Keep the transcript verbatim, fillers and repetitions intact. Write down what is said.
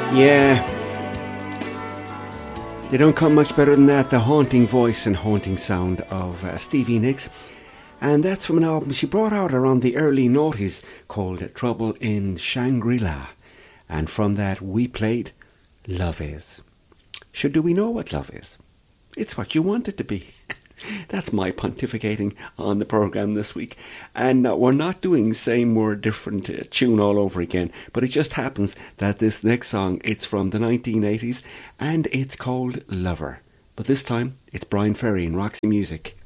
Yeah, they don't come much better than that. The haunting voice and haunting sound of uh, Stevie Nicks. And that's from an album she brought out around the early noughties called Trouble in Shangri-La. And from that we played Love Is. Sure, do we know what love is? It's what you want it to be. That's my pontificating on the programme this week. And uh, we're not doing same word different uh, tune all over again, but it just happens that this next song, it's from the nineteen eighties and it's called Lover. But this time it's Brian Ferry and Roxy Music.